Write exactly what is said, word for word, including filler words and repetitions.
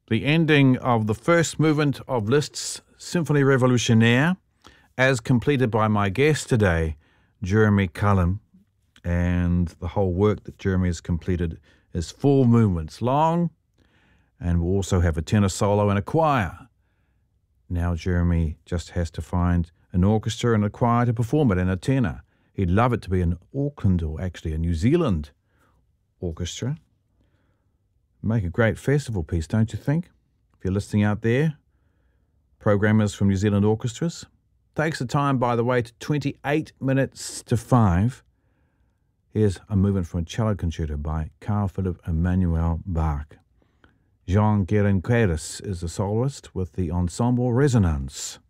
the ending of the first movement of Liszt's Symphonie Revolutionnaire, as completed by my guest today, Jeremy Cullum. And the whole work that Jeremy has completed is four movements long, and we'll also have a tenor solo and a choir. Now Jeremy just has to find an orchestra and a choir to perform it, and a tenor. He'd love it to be an Auckland, or actually a New Zealand orchestra. Make a great festival piece, don't you think? If you're listening out there, programmers from New Zealand orchestras. Takes the time, by the way, to twenty-eight minutes to five. Here's a movement from a cello concerto by Carl Philipp Emanuel Bach. Jean Guérin-Queyras is the soloist with the ensemble Resonance.